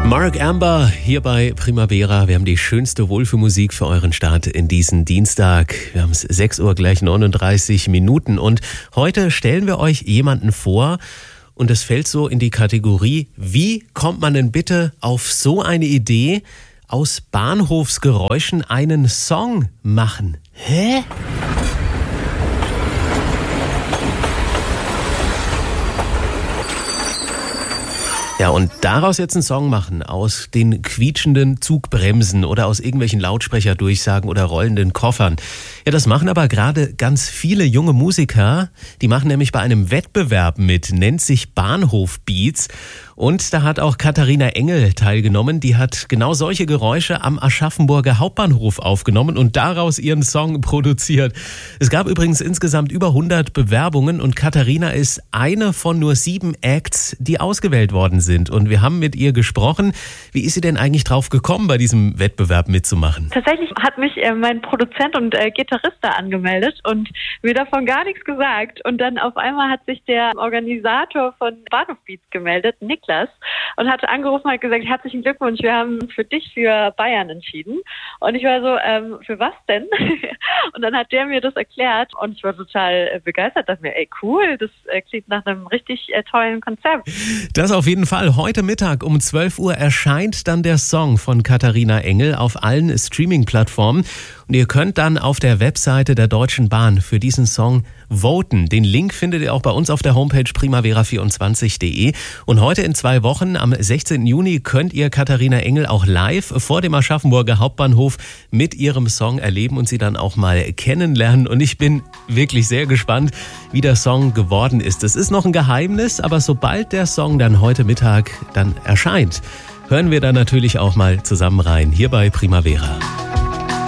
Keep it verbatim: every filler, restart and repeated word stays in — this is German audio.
Mark Amber hier bei Primavera. Wir haben die schönste Wohlfühlmusik für euren Start in diesen Dienstag. Wir haben es sechs Uhr gleich neununddreißig Minuten und heute stellen wir euch jemanden vor und es fällt so in die Kategorie, wie kommt man denn bitte auf so eine Idee, aus Bahnhofsgeräuschen einen Song machen? Hä? Ja, und daraus jetzt einen Song machen, aus den quietschenden Zugbremsen oder aus irgendwelchen Lautsprecherdurchsagen oder rollenden Koffern. Ja, das machen aber gerade ganz viele junge Musiker. Die machen nämlich bei einem Wettbewerb mit, nennt sich Bahnhof Beats. Und da hat auch Katharina Engel teilgenommen. Die hat genau solche Geräusche am Aschaffenburger Hauptbahnhof aufgenommen und daraus ihren Song produziert. Es gab übrigens insgesamt über hundert Bewerbungen und Katharina ist eine von nur sieben Acts, die ausgewählt worden sind. Und wir haben mit ihr gesprochen. Wie ist sie denn eigentlich drauf gekommen, bei diesem Wettbewerb mitzumachen? Tatsächlich hat mich äh, mein Produzent und äh, Gitarrist da angemeldet und mir davon gar nichts gesagt. Und dann auf einmal hat sich der Organisator von Bahnhof Beats gemeldet, Niklas, und hat angerufen und hat gesagt, herzlichen Glückwunsch, wir haben für dich für Bayern entschieden. Und ich war so, ähm, für was denn? Und dann hat der mir das erklärt und ich war total äh, begeistert, dachte mir, ey cool, das äh, klingt nach einem richtig äh, tollen Konzept. Das auf jeden Fall. Heute Mittag um zwölf Uhr erscheint dann der Song von Katharina Engel auf allen Streaming-Plattformen. Und ihr könnt dann auf der Webseite der Deutschen Bahn für diesen Song voten. Den Link findet ihr auch bei uns auf der Homepage primavera vierundzwanzig punkt de. Und heute in zwei Wochen, am sechzehnten Juni, könnt ihr Katharina Engel auch live vor dem Aschaffenburger Hauptbahnhof mit ihrem Song erleben und sie dann auch mal kennenlernen. Und ich bin wirklich sehr gespannt, wie der Song geworden ist. Es ist noch ein Geheimnis, aber sobald der Song dann heute Mittag dann erscheint, hören wir dann natürlich auch mal zusammen rein, hier bei Primavera.